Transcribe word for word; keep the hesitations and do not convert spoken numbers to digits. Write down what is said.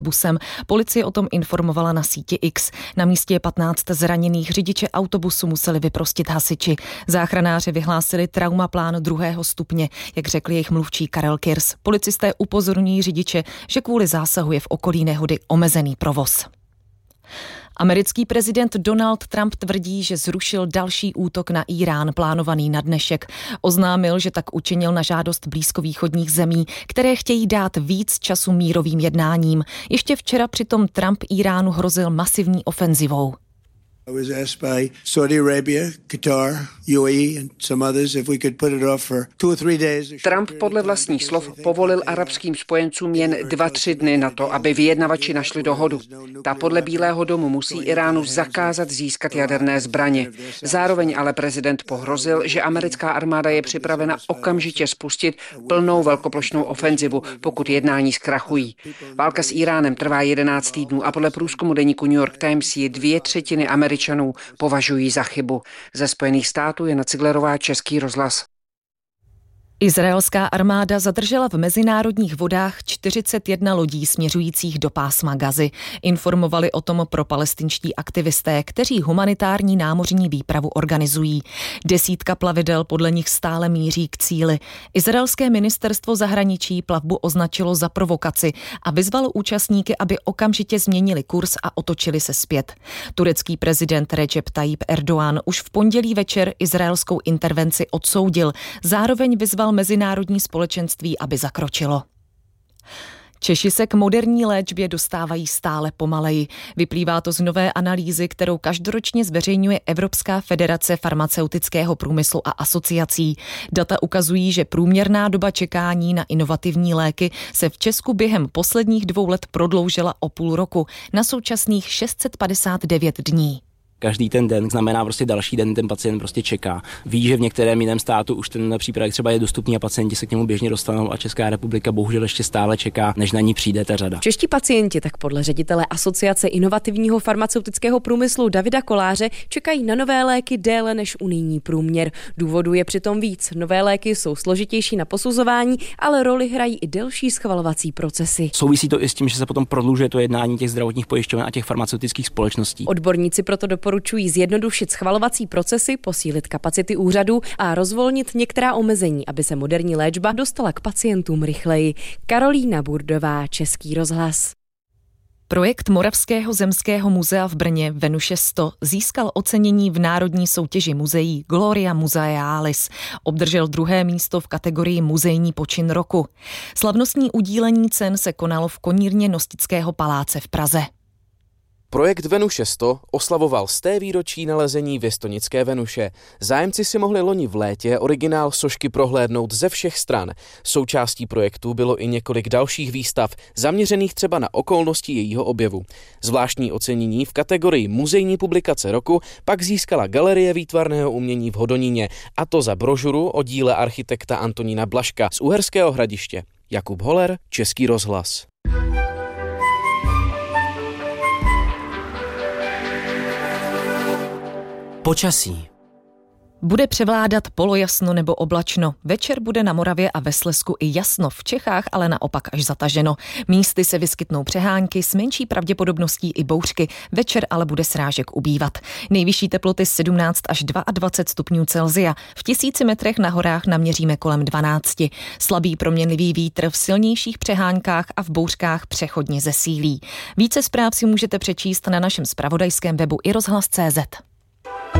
busem. Policie o tom informovala na síti X. Na místě je patnáct zraněných, řidiče autobusu museli vyprostit hasiči. Záchranáři vyhlásili traumaplán druhého stupně, jak řekl jejich mluvčí Karel Kirs. Policisté upozorňují řidiče, že kvůli zásahu je v okolí nehody omezený provoz. Americký prezident Donald Trump tvrdí, že zrušil další útok na Írán plánovaný na dnešek. Oznámil, že tak učinil na žádost blízkovýchodních zemí, které chtějí dát víc času mírovým jednáním. Ještě včera přitom Trump Íránu hrozil masivní ofenzivou. I was asked by Saudi Arabia, Qatar, U A E and some others if we could put it off for two or three days. Trump podle vlastních slov povolil arabským spojencům jen dva, tři dny na to, aby vyjednavači našli dohodu. Ta podle Bílého domu musí Iránu zakázat získat jaderné zbraně. Zároveň ale prezident pohrozil, že americká armáda je připravena okamžitě spustit plnou velkoplošnou ofenzivu, pokud jednání zkrachují. Válka s Íránem trvá jedenáct týdnů a podle průzkumu deníku New York Times ji dvě třetiny Američanů považují za chybu. Ze Spojených států je Jana Ciglerová, Český rozhlas. Izraelská armáda zadržela v mezinárodních vodách čtyřicet jedna lodí směřujících do pásma Gazy. Informovali o tom propalestinští aktivisté, kteří humanitární námořní výpravu organizují. Desítka plavidel podle nich stále míří k cíli. Izraelské ministerstvo zahraničí plavbu označilo za provokaci a vyzvalo účastníky, aby okamžitě změnili kurz a otočili se zpět. Turecký prezident Recep Tayyip Erdoğan už v pondělí večer izraelskou intervenci odsoudil. Zároveň vyzval mezinárodní společenství, aby zakročilo. Češi se k moderní léčbě dostávají stále pomaleji. Vyplývá to z nové analýzy, kterou každoročně zveřejňuje Evropská federace farmaceutického průmyslu a asociací. Data ukazují, že průměrná doba čekání na inovativní léky se v Česku během posledních dvou let prodloužila o půl roku na současných šest set padesát devět dní. Každý ten den znamená prostě další den, ten pacient prostě čeká. Ví, že v některém jiném státu už ten přípravek třeba je dostupný a pacienti se k němu běžně dostanou a Česká republika bohužel ještě stále čeká, než na ní přijde ta řada. Čeští pacienti tak podle ředitele Asociace inovativního farmaceutického průmyslu Davida Koláře čekají na nové léky déle než unijní průměr. Důvodů je přitom víc. Nové léky jsou složitější na posuzování, ale roli hrají i delší schvalovací procesy. Souvisí to i s tím, že se potom prodlužuje to jednání těch zdravotních pojišťoven a těch farmaceutických společností. Odborníci proto doporučují zjednodušit schvalovací procesy, posílit kapacity úřadů a rozvolnit některá omezení, aby se moderní léčba dostala k pacientům rychleji. Karolína Burdová, Český rozhlas. Projekt Moravského zemského muzea v Brně Venuše sto získal ocenění v národní soutěži muzeí Gloria Musealis. Obdržel druhé místo v kategorii Muzejní počin roku. Slavnostní udílení cen se konalo v konírně Nostického paláce v Praze. Projekt Venuše sto oslavoval sté výročí nalezení věstonické Venuše. Zájemci si mohli loni v létě originál sošky prohlédnout ze všech stran. Součástí projektu bylo i několik dalších výstav, zaměřených třeba na okolnosti jejího objevu. Zvláštní ocenění v kategorii Muzejní publikace roku pak získala Galerie výtvarného umění v Hodoníně, a to za brožuru o díle architekta Antonína Blažka z Uherského Hradiště. Jakub Holer, Český rozhlas. Počasí. Bude převládat polojasno nebo oblačno. Večer bude na Moravě a ve Slezsku i jasno, v Čechách ale naopak až zataženo. Místy se vyskytnou přehánky, s menší pravděpodobností i bouřky. Večer ale bude srážek ubývat. Nejvyšší teploty sedmnáct až dvacet dva stupňů Celsia. V tisíci metrech na horách naměříme kolem dvanáct. Slabý proměnlivý vítr v silnějších přehánkách a v bouřkách přechodně zesílí. Více zpráv si můžete přečíst na našem zpravodajském webu i rozhlas tečka cé zet.